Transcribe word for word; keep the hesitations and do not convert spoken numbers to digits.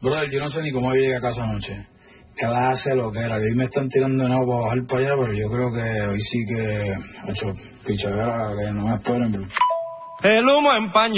Brother, yo no sé ni cómo llegué a casa anoche. Clase lo que era, que hoy me están tirando de nuevo para bajar para allá, pero yo creo que hoy sí que, hecho, pichadera, que no me esperen, bro. El humo empaña.